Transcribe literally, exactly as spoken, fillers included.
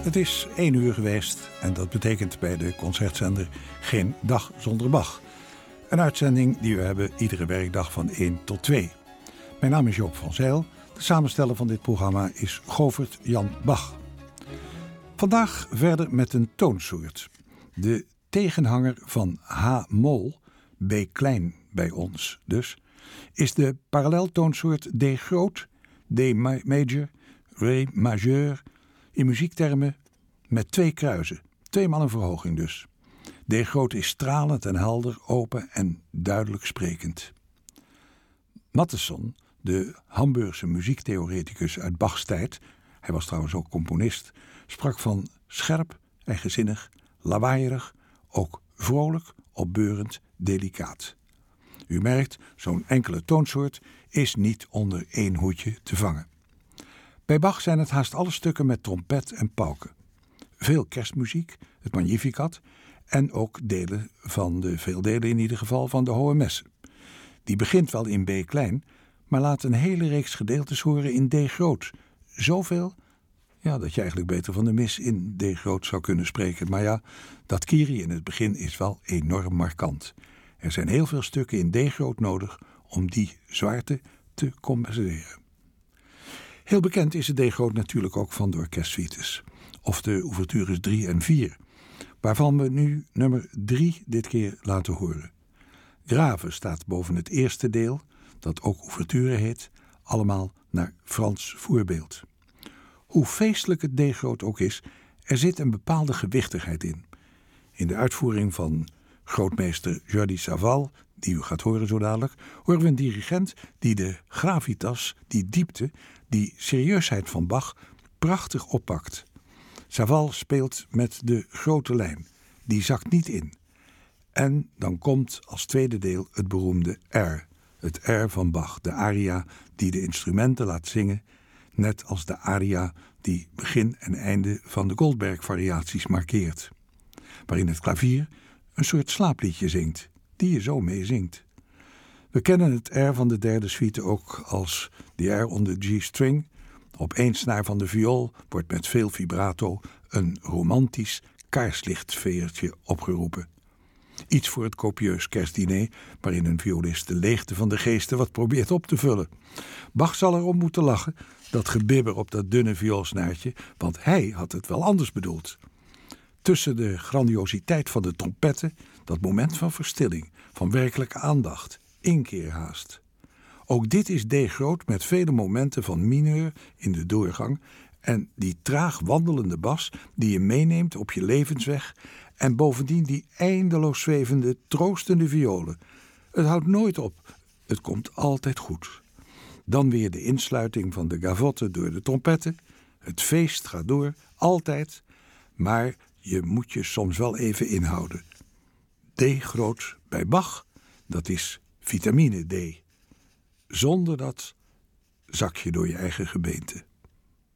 Het is één uur geweest en dat betekent bij de concertzender geen dag zonder Bach. Een uitzending die we hebben iedere werkdag van één tot twee. Mijn naam is Joop van Zijl. De samensteller van dit programma is Govert Jan Bach. Vandaag verder met een toonsoort. De tegenhanger van H-mol, B klein bij ons dus, is de paralleltoonsoort D groot, D major, Ré majeur, in muziektermen met twee kruisen, tweemaal een verhoging dus. D groot is stralend en helder, open en duidelijk sprekend. Mattheson, de Hamburgse muziektheoreticus uit Bachs tijd, hij was trouwens ook componist, sprak van scherp, eigenzinnig, lawaaierig, ook vrolijk, opbeurend, delicaat. U merkt, zo'n enkele toonsoort is niet onder één hoedje te vangen. Bij Bach zijn het haast alle stukken met trompet en pauken. Veel kerstmuziek, het Magnificat en ook delen van de, veel delen in ieder geval van de Hohe Messe. Die begint wel in B klein, maar laat een hele reeks gedeeltes horen in D groot. Zoveel, ja, dat je eigenlijk beter van de mis in D groot zou kunnen spreken. Maar ja, dat Kyrie in het begin is wel enorm markant. Er zijn heel veel stukken in D groot nodig om die zwaarte te compenseren. Heel bekend is het D groot natuurlijk ook van de orkestsuites, of de ouvertures drie en vier, waarvan we nu nummer drie dit keer laten horen. Grave staat boven het eerste deel, dat ook ouverture heet, allemaal naar Frans voorbeeld. Hoe feestelijk het D groot ook is, er zit een bepaalde gewichtigheid in. In de uitvoering van grootmeester Jordi Savall, die u gaat horen zo dadelijk, horen we een dirigent die de gravitas, die diepte, die serieusheid van Bach prachtig oppakt. Savall speelt met de grote lijn, die zakt niet in. En dan komt als tweede deel het beroemde R, het R van Bach, de aria die de instrumenten laat zingen, net als de aria die begin en einde van de Goldberg-variaties markeert, waarin het klavier een soort slaapliedje zingt, die je zo mee zingt. We kennen het R van de derde suite ook als de R on the G-string. Op één snaar van de viool wordt met veel vibrato een romantisch kaarslichtsfeertje opgeroepen. Iets voor het copieus kerstdiner, waarin een violist de leegte van de geesten wat probeert op te vullen. Bach zal erom moeten lachen, dat gebibber op dat dunne vioolsnaartje, want hij had het wel anders bedoeld. Tussen de grandiositeit van de trompetten, dat moment van verstilling, van werkelijke aandacht, inkeer haast. Ook dit is D groot met vele momenten van mineur in de doorgang en die traag wandelende bas die je meeneemt op je levensweg en bovendien die eindeloos zwevende, troostende violen. Het houdt nooit op, het komt altijd goed. Dan weer de insluiting van de gavotte door de trompetten. Het feest gaat door, altijd, maar je moet je soms wel even inhouden. D groot bij Bach, dat is vitamine D. Zonder dat zak je door je eigen gebeente.